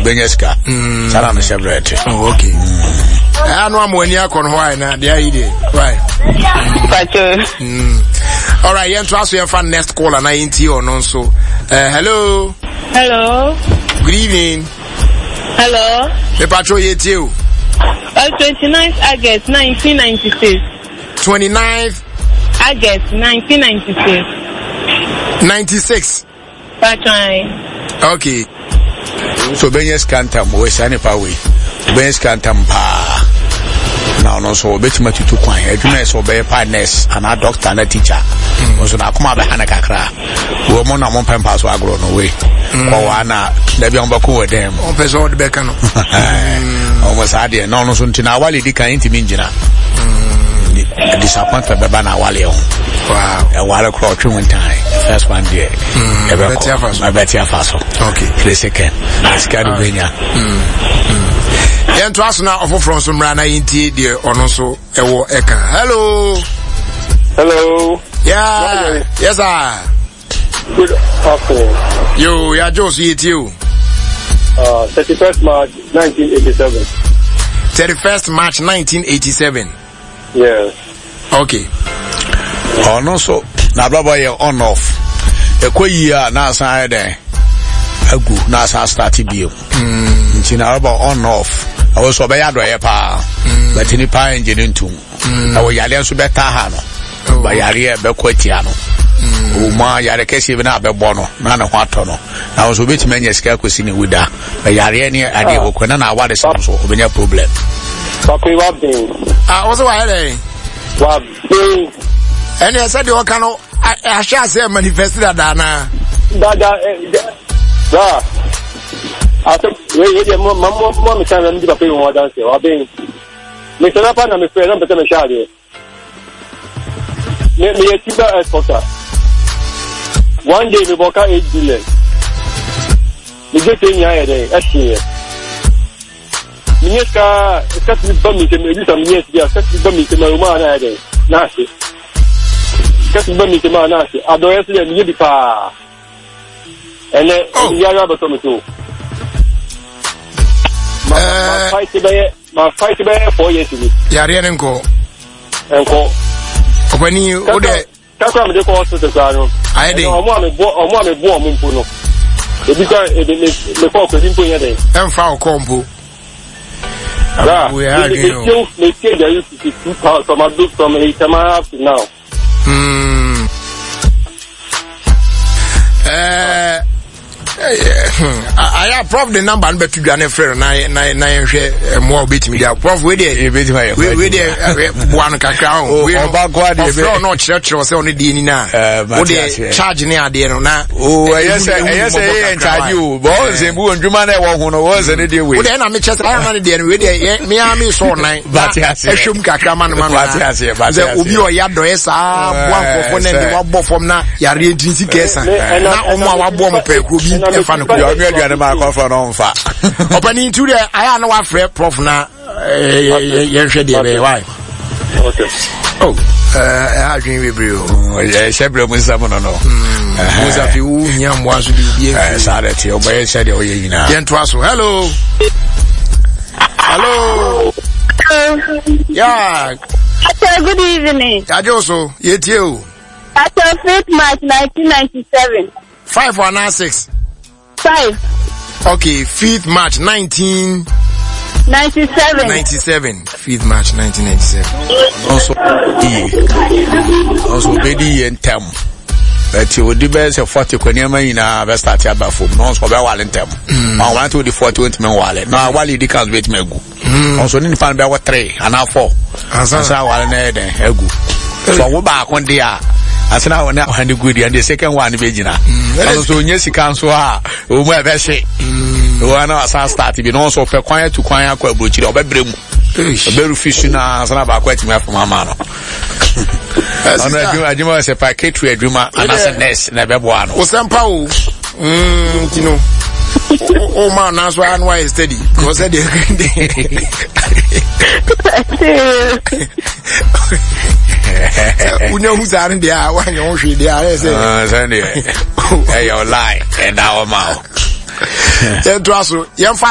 Benyeska. Sana celebrate. Oh, okay. I know I'm when you are why now. The idea, right? All right, you to ask your fan next caller 90 or non so. Hello. Hello. Good evening. Hello. The patrol yet you. 29th August 1996. 29th August 1996. 96. Patron. Okay. So Benyeska ntam we sane pa we. Benyeska ntam pa. Now no so betima tutu kwan adwuma so be partners and a doctor na teacher. So na kuma be hana kakra. Wo mo na mo pempa so agro no we. Ko wa na da bi on ba ko dem. On person de be kan no. Almost had it. No, so until Wally di kan intimi njina. Disappointment beba na Wally on. Wow. A Wally clock one time. First one day. Betia Faso. Okay. The second. Scary Benya. Yen to us now offer from some rana inti de ono so ewo eka. Hello. Hello. Yeah. Yes sir. Good afternoon. Yo, ya Joe see it you. 31st March 1987. 31st March 1987. Yes. Okay. Oh no, so na baba ye on off. Year na san there. Agu na san start bio. Nti na baba on off. I was so be adwa pa. But ni pa engine ntum. Na wo yale so beta ha no. Ba yare be kwatia no. Uma yare kesi be na be bo no. Na na ho ato no. Na wo so beti manya sika kwesi ni wuda. Ba yare ni ade wo kwana na awade so obenya problem. Papi wabin. Also why there? Wabin. And I said you can I shall say manifested Dana. I think we mom can and papi more than say wabin. Mr. Napa na me friend am better me shade. Me tiba exporter. One day we boka 8 billion. Me get in here there, actually. Minyeska, kasi bami ke me bisa minyeska, kasi bami ke maruma na there. Nasi. Kasi bami ke ma nasi. Adoye se me bi pa. Ene yara ba to me to. Ma fight be 4 years ago. Yare nenko. Enko. Opani ode kakra me de ko hospital kwa no. Aye dey. Omo amebo omo mpo no. Ebi ka me ko ko dimpo yen dey. Emfa o kompo. We are again. Me say there used to be 2,000 from a from 8 up to now. I have prof the number and bet to Ghana friend na share more bit me there. Prof we there one kakra we no church was only the na o dey charge ni ade no na yes in charge you but say bu ndwuma na wo hu no wo say dey we dey na me chese I na dey we dey me am so nine but ehwem kakra man say obi o ya do esa bo ankofo na dey wo bo fom na yare edinsi kesa na omo a wabo mo pe kro bi efa no you me aduane ma akofo no mfa opani ntu dey aya na wa frɛ prof na ye hwɛ dey be why okay I dream we bro yeah shebre mu nsam no musa fi wu nyam wa so bi sarete oboye shede oye yina yento aso hello yeah Good evening. Ajoso yetie o After 5th March 1997. 5 or 6? 5. Okay, 5th March 1997. 5th March 1997. Also bedi entem. But you would be best 40 kwenema ina be start ya bafo. No so be wale entem. I want to the 40 men wale. No wale di kan wait megu. Also ni fan be 3 and 4. Ansa wale na eden egu. So wo ba kon dia asena wona hande good and the second one be gina so nya sika so a o mu ebe hye o na asa start bi no so pe kwan to kwan akwa abrochire obebre mu oberu fish na asena ba kwa timi afoma ma no ana adwuma se packet to adwuma anase nurse na be boa no o sempa o tino o man na so an why steady because they unya huzare dia wanya ohwe dia say say your lie and our mouth Entraso, yem fa